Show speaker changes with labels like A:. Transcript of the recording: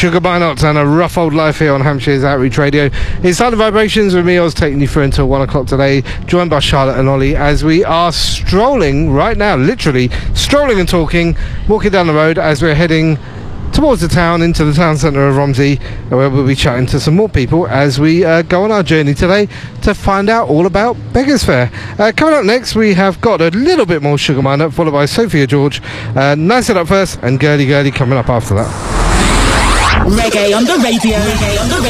A: Sugar Minot and a rough old life here on Hampshire's Outreach Radio. It's Sound of Vibrations with me. I was taking you through until 1 o'clock today, joined by Charlotte and Ollie as we are strolling right now, literally strolling and talking, walking down the road as we're heading towards the town, into the town centre of Romsey, where we'll be chatting to some more people as we go on our journey today to find out all about Beggars Fair. Coming up next, we have got a little bit more Sugar Minot, followed by Sophia George, Nice It Up first, and Girly Girly coming up after that.
B: Reggae on the radio. Reggae on the radio.